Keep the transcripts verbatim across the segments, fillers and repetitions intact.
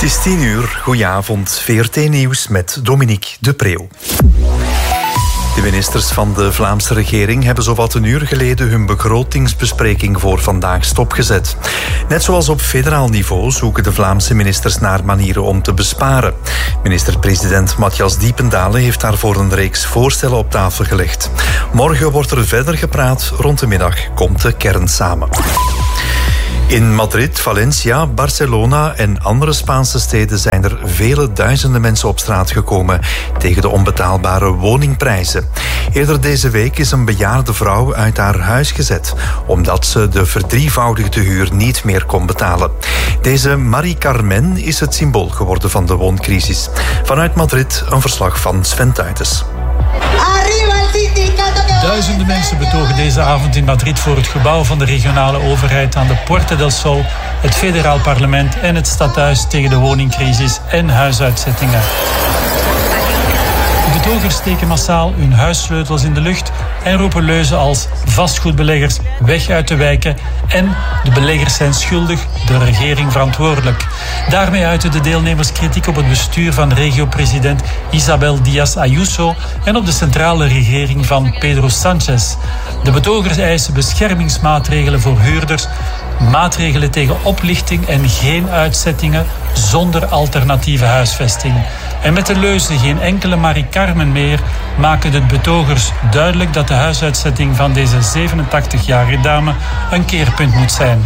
is tien uur, goedenavond, V R T Nieuws met Dominique de Preeuw. De ministers van de Vlaamse regering hebben zowat een uur geleden hun begrotingsbespreking voor vandaag stopgezet. Net zoals op federaal niveau zoeken de Vlaamse ministers naar manieren om te besparen. Minister-president Matthias Diependalen heeft daarvoor een reeks voorstellen op tafel gelegd. Morgen wordt er verder gepraat, rond de middag komt de kern samen. In Madrid, Valencia, Barcelona en andere Spaanse steden zijn er vele duizenden mensen op straat gekomen tegen de onbetaalbare woningprijzen. Eerder deze week is een bejaarde vrouw uit haar huis gezet, omdat ze de verdrievoudigde huur niet meer kon betalen. Deze Marie Carmen is het symbool geworden van de wooncrisis. Vanuit Madrid een verslag van Sven Tuitens. Duizenden mensen betogen deze avond in Madrid voor het gebouw van de regionale overheid aan de Puerta del Sol, het federaal parlement en het stadhuis tegen de woningcrisis en huisuitzettingen. De betogers steken massaal hun huissleutels in de lucht en roepen leuzen als vastgoedbeleggers weg uit de wijken en de beleggers zijn schuldig, de regering verantwoordelijk. Daarmee uiten de deelnemers kritiek op het bestuur van regio-president Isabel Díaz Ayuso en op de centrale regering van Pedro Sánchez. De betogers eisen beschermingsmaatregelen voor huurders, maatregelen tegen oplichting en geen uitzettingen zonder alternatieve huisvesting. En met de leuze geen enkele Marie Carmen meer maken de betogers duidelijk dat de huisuitzetting van deze zevenentachtigjarige dame een keerpunt moet zijn.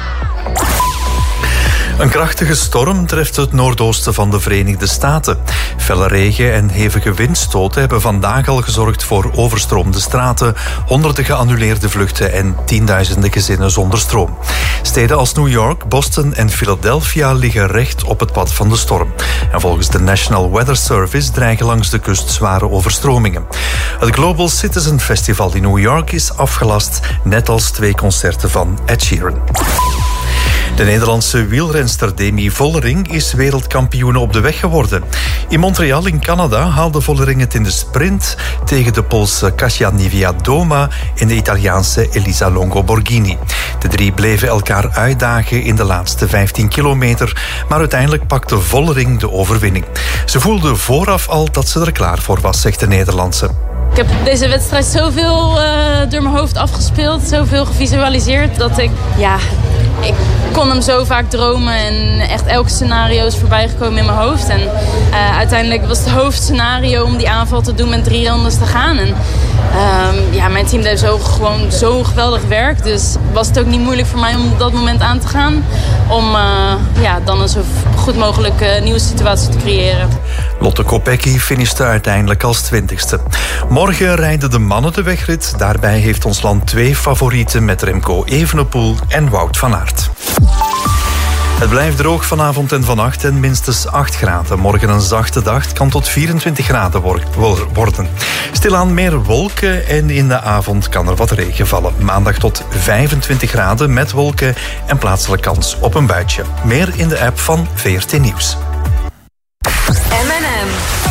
Een krachtige storm treft het noordoosten van de Verenigde Staten. Felle regen en hevige windstoten hebben vandaag al gezorgd voor overstroomde straten, honderden geannuleerde vluchten en tienduizenden gezinnen zonder stroom. Steden als New York, Boston en Philadelphia liggen recht op het pad van de storm. En volgens de National Weather Service dreigen langs de kust zware overstromingen. Het Global Citizen Festival in New York is afgelast, net als twee concerten van Ed Sheeran. De Nederlandse wielrenster Demi Vollering is wereldkampioene op de weg geworden. In Montreal in Canada haalde Vollering het in de sprint tegen de Poolse Kasia Niewiadoma en de Italiaanse Elisa Longo Borghini. De drie bleven elkaar uitdagen in de laatste vijftien kilometer, maar uiteindelijk pakte Vollering de overwinning. Ze voelde vooraf al dat ze er klaar voor was, zegt de Nederlandse. Ik heb deze wedstrijd zoveel uh, door mijn hoofd afgespeeld, zoveel gevisualiseerd, dat ik, ja, ik kon hem zo vaak dromen en echt elk scenario is voorbij gekomen in mijn hoofd. En uh, uiteindelijk was het hoofdscenario om die aanval te doen met drie rondes te gaan. En uh, ja, mijn team deed zo, gewoon zo geweldig werk, dus was het ook niet moeilijk voor mij om op dat moment aan te gaan. Om uh, ja, dan een zo goed mogelijk uh, nieuwe situatie te creëren. Lotte Kopecky finishte uiteindelijk als twintigste. Morgen rijden de mannen de wegrit. Daarbij heeft ons land twee favorieten met Remco Evenepoel en Wout van Aert. Het blijft droog vanavond en vannacht en minstens acht graden. Morgen een zachte dag, het kan tot vierentwintig graden worden. Stilaan meer wolken en in de avond kan er wat regen vallen. Maandag tot vijfentwintig graden met wolken en plaatselijk kans op een buitje. Meer in de app van V R T Nieuws. M en M.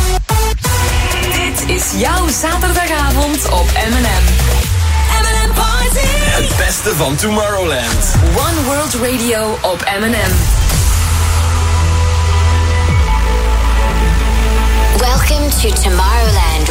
Dit is jouw zaterdagavond op M en M. M en M Party. Het beste van Tomorrowland. One World Radio op M en M. Welcome to Tomorrowland